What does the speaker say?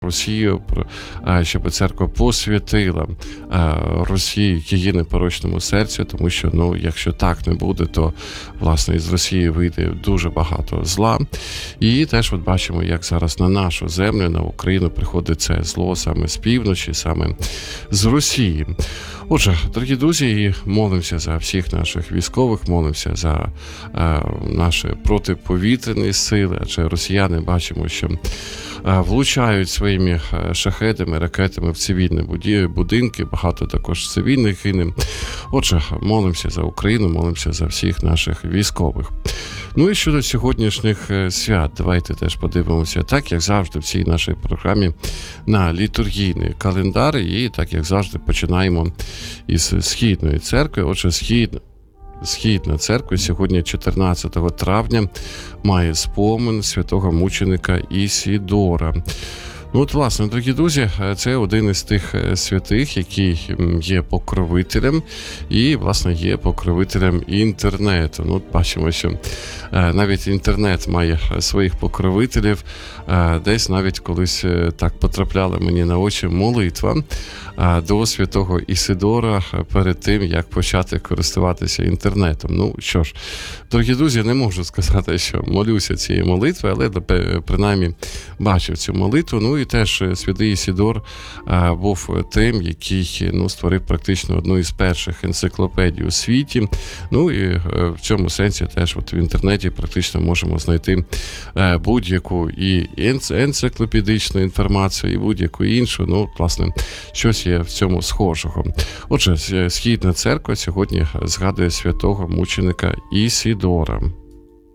Росію, щоб церква посвятила Росії її непорочному серцю, тому що, якщо так не буде, то, власне, із Росії вийде дуже багато зла. І теж бачимо, як зараз на нашу землю, на Україну приходить це зло саме з півночі, саме з Росії. Отже, дорогі друзі, молимося за всіх наших військових, молимося за наші протиповітряні сили, адже росіяни бачимо, що влучають своїми шахедами, ракетами в цивільні будинки, багато також цивільних гине. Отже, молимося за Україну, молимося за всіх наших військових. І щодо сьогоднішніх свят, давайте теж подивимося, так як завжди в цій нашій програмі, на літургійний календар, і так як завжди починаємо із Східної церкви. Отже, Східна церква сьогодні 14 травня має спомин святого мученика Ісідора. Власне, дорогі друзі, це один із тих святих, який є покровителем і, власне, є покровителем інтернету. Бачимо, що навіть інтернет має своїх покровителів. Десь навіть колись так потрапляла мені на очі молитва до святого Ісидора перед тим, як почати користуватися інтернетом. Що ж, дорогі друзі, не можу сказати, що молюся цієї молитви, але принаймні бачив цю молитву. І теж святий Ісидор був тим, який створив практично одну із перших енциклопедій у світі. І в цьому сенсі теж в інтернеті практично можемо знайти будь-яку і енциклопедичну інформацію, і будь-яку іншу. Власне, щось є в цьому схожого. Отже, Східна церква сьогодні згадує святого мученика Ісідора.